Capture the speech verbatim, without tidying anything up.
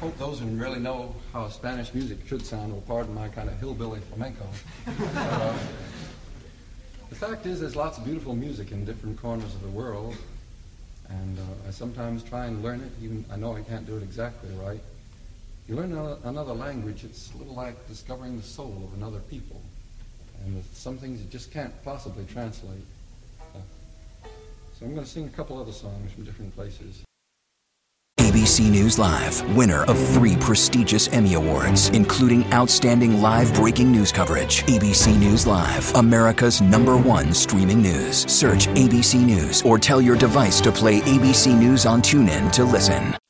hope those who really know how Spanish music should sound will pardon my kind of hillbilly flamenco. But, uh, the fact is, there's lots of beautiful music in different corners of the world, and uh, I sometimes try and learn it, even I know I can't do it exactly right. You learn another, another language, it's a little like discovering the soul of another people, and there's some things you just can't possibly translate. Uh, so I'm going to sing a couple other songs from different places. A B C News Live, winner of three prestigious Emmy Awards, including Outstanding Live Breaking News Coverage. A B C News Live, America's number one streaming news. Search A B C News or tell your device to play A B C News on TuneIn to listen.